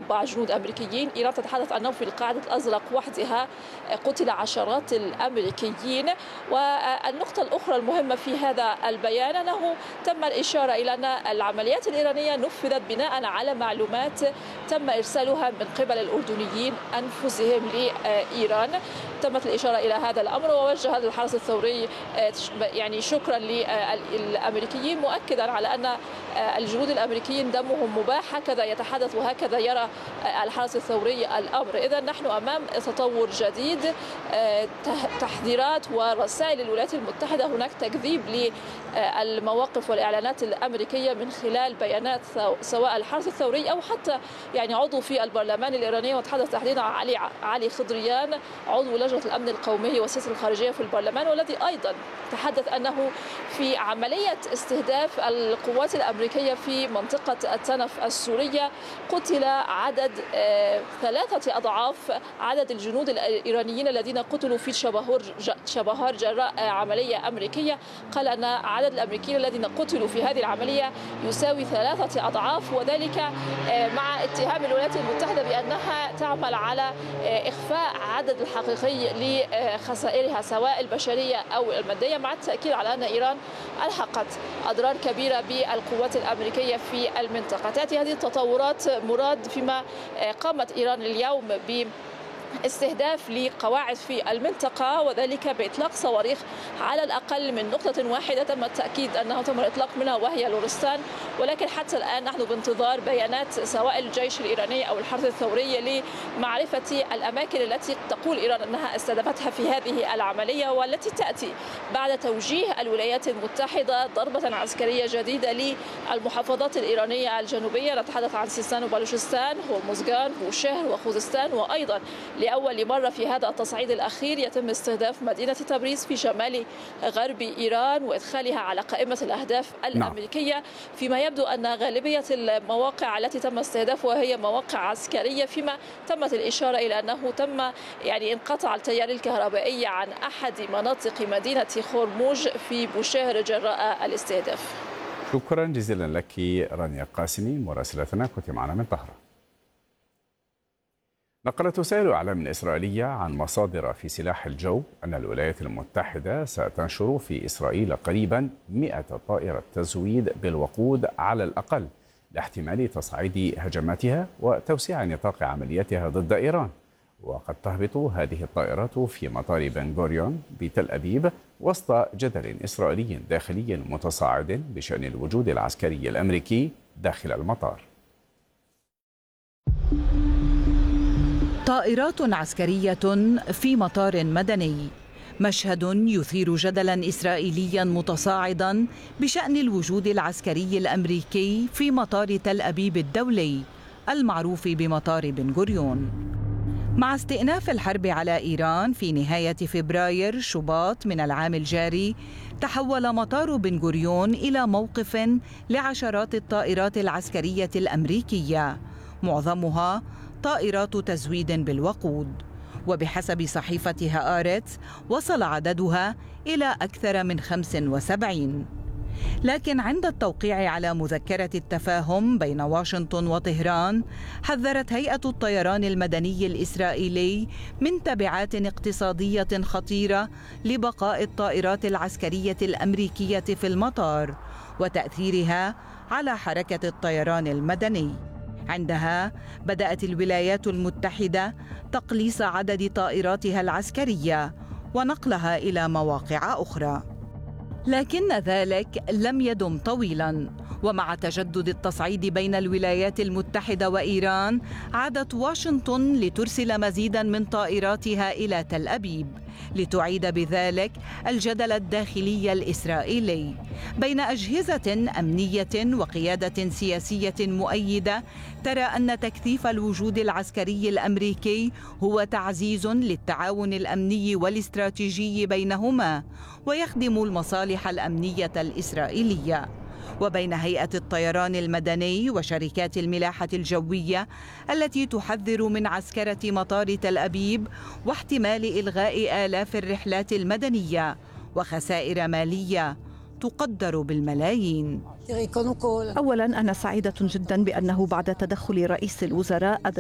4 جنود أمريكيين. إيران تتحدث أنه في القاعدة الأزرق وحدها قتل عشرات الأمريكيين. والنقطة الأخرى المهمة في هذا البيان أنه تم الإشارة إلى أن العمليات الإيرانية نفذت بناء على معلومات تم إرسالها من قبل الأردنيين أنفسهم لإيران. تمت الإشارة إلى هذا الأمر، ووجه هذا الحرس الثوري يعني شكرا للأمريكيين، مؤكدا على أن الجنود الأمريكيين دمهم مباح. هكذا يتحدث وهكذا يرى الحرس الثوري الأمر. إذا نحن أمام تطور جديد، تحذيرات ورسائل للولايات المتحدة، هناك تكذيب للمواقف والإعلانات الأمريكية من خلال بيانات سواء الحرس الثوري أو حتى يعني عضو في البرلمان الإيراني، وتحدث تحديدا علي خضريان عضو لجنة الأمن القومي والسياسة الخارجية في البرلمان، والذي أيضا تحدث أنه في عملية استهداف القوات الأمريكية في منطقة التنف السورية قتل عدد 3 أضعاف عدد الجنود الإيرانيين الذين قتلوا في شبهار جراء عملية أمريكية. قال أن عدد الأمريكيين الذين قتلوا في هذه العملية يساوي 3 أضعاف، وذلك مع اتهام الولايات المتحدة بأنها تعمل على إخفاء عدد الحقيقي لخسائرها سواء البشرية أو المادية، مع التأكيد على أن إيران ألحقت أضرار كبيرة بالقوات الأمريكية في المنطقة. تأتي هذه التطورات مراد فيما قامت إيران اليوم استهداف لقواعد في المنطقة، وذلك بإطلاق صواريخ على الأقل من نقطة واحدة تم التأكيد أنه تم الإطلاق منها وهي لورستان. ولكن حتى الآن نحن بانتظار بيانات سواء الجيش الإيراني أو الحرس الثوري لمعرفة الأماكن التي تقول إيران أنها استهدفتها في هذه العملية، والتي تأتي بعد توجيه الولايات المتحدة ضربة عسكرية جديدة للمحافظات الإيرانية الجنوبية. نتحدث عن سيستان وبلوشستان ومزغان وشهر وخوزستان، وأيضا لأول مرة في هذا التصعيد الأخير يتم استهداف مدينة تبريز في شمال غرب إيران وإدخالها على قائمة الأهداف الأمريكية، فيما يبدو أن غالبية المواقع التي تم استهدافها هي مواقع عسكرية، فيما تمت الإشارة إلى أنه تم يعني انقطع التيار الكهربائي عن أحد مناطق مدينة خرموج في بوشهر جراء الاستهداف. شكرا جزيلا لك رانيا قاسمي مراسلتنا، كنت معنا من طهران. نقلت وسائل إعلام إسرائيلية عن مصادر في سلاح الجو أن الولايات المتحدة ستنشر في إسرائيل قريبا 100 طائرة تزويد بالوقود على الأقل لاحتمال تصعيد هجماتها وتوسيع نطاق عملياتها ضد إيران. وقد تهبط هذه الطائرات في مطار بن غوريون بتل أبيب وسط جدل إسرائيلي داخلي متصاعد بشأن الوجود العسكري الأمريكي داخل المطار. طائرات عسكرية في مطار مدني، مشهد يثير جدلا إسرائيليا متصاعدا بشأن الوجود العسكري الأمريكي في مطار تل أبيب الدولي المعروف بمطار بن غوريون. مع استئناف الحرب على إيران في نهاية فبراير شباط من العام الجاري، تحول مطار بن غوريون إلى موقف لعشرات الطائرات العسكرية الأمريكية، معظمها طائرات تزويد بالوقود. وبحسب صحيفة هآرتس وصل عددها إلى أكثر من 75. لكن عند التوقيع على مذكرة التفاهم بين واشنطن وطهران، حذرت هيئة الطيران المدني الإسرائيلي من تبعات اقتصادية خطيرة لبقاء الطائرات العسكرية الأمريكية في المطار وتأثيرها على حركة الطيران المدني. عندها بدأت الولايات المتحدة تقليص عدد طائراتها العسكرية ونقلها إلى مواقع أخرى. لكن ذلك لم يدم طويلاً، ومع تجدد التصعيد بين الولايات المتحدة وإيران عادت واشنطن لترسل مزيداً من طائراتها إلى تل أبيب لتعيد بذلك الجدل الداخلي الإسرائيلي بين أجهزة أمنية وقيادة سياسية مؤيدة ترى أن تكثيف الوجود العسكري الأمريكي هو تعزيز للتعاون الأمني والاستراتيجي بينهما ويخدم المصالح الأمنية الإسرائيلية، وبين هيئة الطيران المدني وشركات الملاحة الجوية التي تحذر من عسكرة مطار تل أبيب واحتمال إلغاء آلاف الرحلات المدنية وخسائر مالية تقدر بالملايين. أولا أنا سعيدة جدا بأنه بعد تدخل رئيس الوزراء